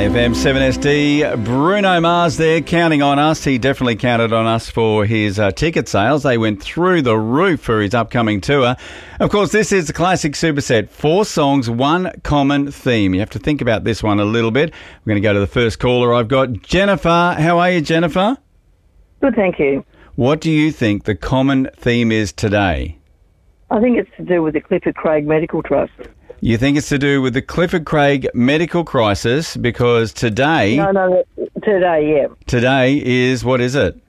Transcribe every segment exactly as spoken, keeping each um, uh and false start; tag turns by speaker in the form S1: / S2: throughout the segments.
S1: Mallee F M seven S D. Bruno Mars there counting on us. He definitely counted on us for his uh, ticket sales. They went through the roof for his upcoming tour. Of course, this is the classic superset. Four songs, one common theme. You have to think about this one a little bit. We're going to go to the first caller. I've got Jennifer. How are you, Jennifer?
S2: Good, thank you.
S1: What do you think the common theme is today?
S2: I think it's to do with the Clifford Craig Medical Trust.
S1: You think it's to do with the Clifford Craig medical crisis because today...
S2: No, no, today, yeah.
S1: Today is, what is it?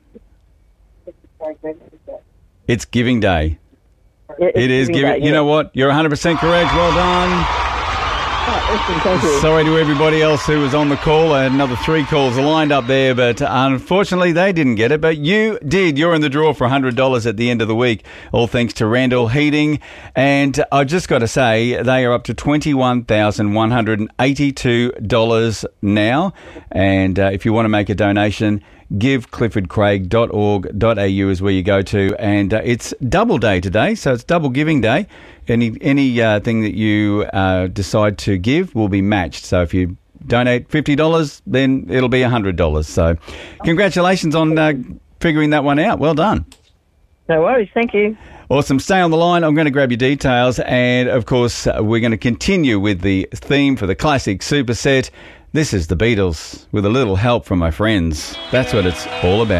S1: It's Giving Day.
S2: Yeah, it's
S1: it is
S2: Giving
S1: Giving
S2: Day,
S1: You
S2: yeah.
S1: know what? You're one hundred percent correct. Well done.
S2: Oh, listen, thank you.
S1: Sorry to everybody else who was on the call. I had another three calls lined up there, but unfortunately they didn't get it. But you did. You're in the draw for one hundred dollars at the end of the week, all thanks to Randall Heating. And I've just got to say, they are up to twenty-one thousand one hundred eighty-two dollars now. And uh, if you want to make a donation, give clifford craig dot org dot a u is where you go to. And uh, it's double day today, so it's double giving day. Any any uh, thing that you uh, decide to give will be matched. So if you donate fifty dollars, then it'll be one hundred dollars. So congratulations on uh, figuring that one out. Well done.
S2: No worries, thank you.
S1: Awesome. Stay on the line. I'm going to grab your details. And, of course, uh, we're going to continue with the theme for the classic superset. This is the Beatles with a little help from my friends. That's what it's all about.